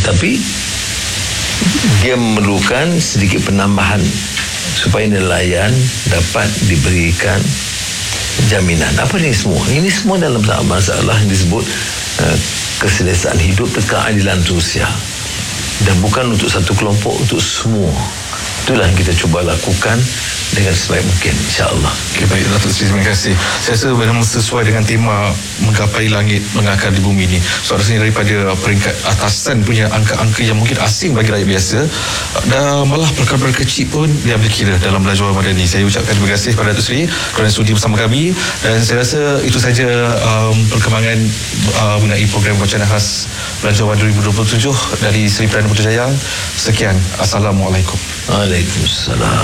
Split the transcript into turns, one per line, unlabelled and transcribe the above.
Tapi dia memerlukan sedikit penambahan supaya nelayan dapat diberikan jaminan. Apa ni semua? Ini semua dalam masalah yang disebut keselesaan hidup dan keadilan sosial. Dan bukan untuk satu kelompok, untuk semua. Itulah yang kita cuba lakukan dengan sebaik mungkin, insya-Allah.
Okay, baik Datuk Seri, terima kasih. Saya rasa memang sesuai dengan tema menggapai langit, mengakar di bumi ini. So rasanya daripada peringkat atasan punya angka-angka yang mungkin asing bagi rakyat biasa, dan malah perkara-perkara kecil pun diambil kira dalam Belajar Madani. Saya ucapkan terima kasih kepada Datuk Seri kerana sudi bersama kami, dan saya rasa itu saja perkembangan mengenai program Wacana Khas Belajar Madani 2027 dari Seri Perdana Putrajaya. Sekian, Assalamualaikum.
Waalaikumsalam.